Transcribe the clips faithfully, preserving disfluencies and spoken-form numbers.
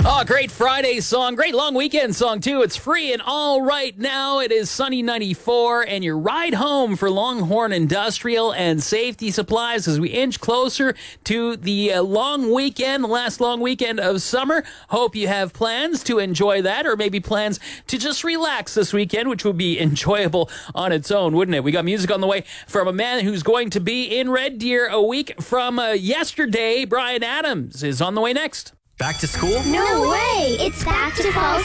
Oh, great Friday song. Great long weekend song, too. It's free and all right now. It is Sunny ninety-four, and your ride home for Longhorn Industrial and Safety Supplies as we inch closer to the uh, long weekend, the last long weekend of summer. Hope you have plans to enjoy that, or maybe plans to just relax this weekend, which would be enjoyable on its own, wouldn't it? We got music on the way from a man who's going to be in Red Deer a week from uh, yesterday. Brian Adams is on the way next. Back to school? No way! It's back to fall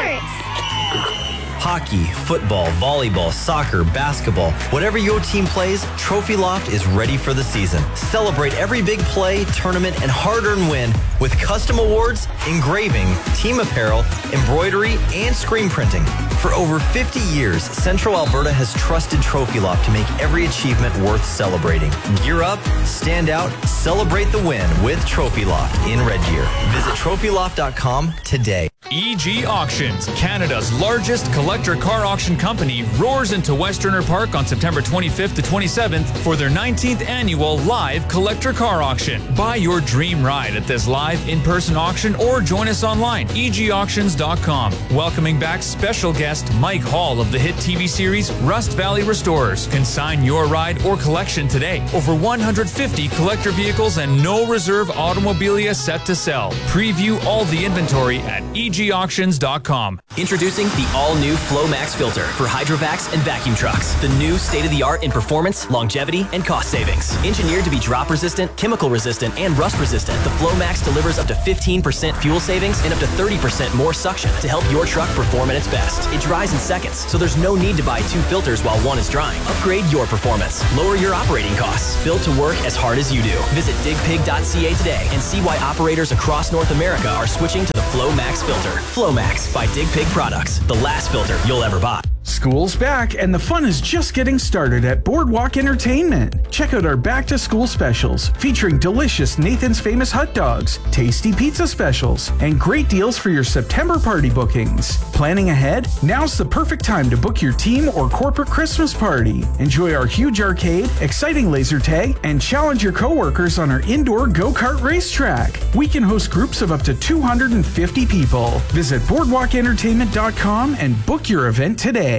sports! Hockey, football, volleyball, soccer, basketball, whatever your team plays, Trophy Loft is ready for the season. Celebrate every big play, tournament, and hard-earned win with custom awards, engraving, team apparel, embroidery, and screen printing. For over fifty years, Central Alberta has trusted Trophy Loft to make every achievement worth celebrating. Gear up, stand out, celebrate the win with Trophy Loft in Red Deer. Visit trophy loft dot com today. E G Auctions, Canada's largest collector car auction company, roars into Westerner Park on September twenty-fifth to twenty-seventh for their nineteenth annual live collector car auction. Buy your dream ride at this live in-person auction or join us online, e g auctions dot com. Welcoming back special guest Mike Hall of the hit T V series Rust Valley Restorers. Consign your ride or collection today. Over one hundred fifty collector vehicles and no reserve automobilia set to sell. Preview all the inventory at e g auctions dot com. Introducing the all-new FlowMax filter for hydrovacs and vacuum trucks. The new state-of-the-art in performance, longevity, and cost savings. Engineered to be drop-resistant, chemical-resistant, and rust-resistant, the FlowMax delivers up to fifteen percent fuel savings and up to thirty percent more suction to help your truck perform at its best. It dries in seconds, so there's no need to buy two filters while one is drying. Upgrade your performance. Lower your operating costs. Built to work as hard as you do. Visit dig pig dot c a today and see why operators across North America are switching to the FlowMax filter. FlowMax by Dig Pig Products, the last filter you'll ever buy. School's back and the fun is just getting started at Boardwalk Entertainment. Check out our back to school specials featuring delicious Nathan's Famous hot dogs, tasty pizza specials, and great deals for your September party bookings. Planning ahead? Now's the perfect time to book your team or corporate Christmas party. Enjoy our huge arcade, exciting laser tag, and challenge your coworkers on our indoor go-kart racetrack. We can host groups of up to two hundred fifty people. Visit boardwalk entertainment dot com and book your event today.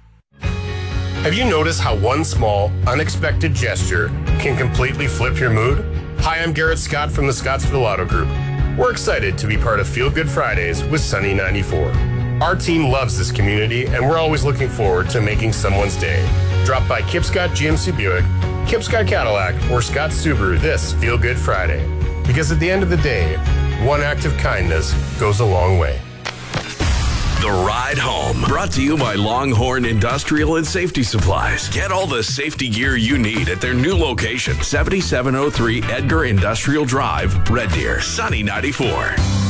Have you noticed how one small, unexpected gesture can completely flip your mood? Hi, I'm Garrett Scott from the Scottsville Auto Group. We're excited to be part of Feel Good Fridays with Sunny ninety-four. Our team loves this community, and we're always looking forward to making someone's day. Drop by Kip Scott G M C Buick, Kip Scott Cadillac, or Scott Subaru this Feel Good Friday. Because at the end of the day, one act of kindness goes a long way. The Ride Home, brought to you by Longhorn Industrial and Safety Supplies. Get all the safety gear you need at their new location, seventy-seven oh three Edgar Industrial Drive, Red Deer, Sunny ninety-four.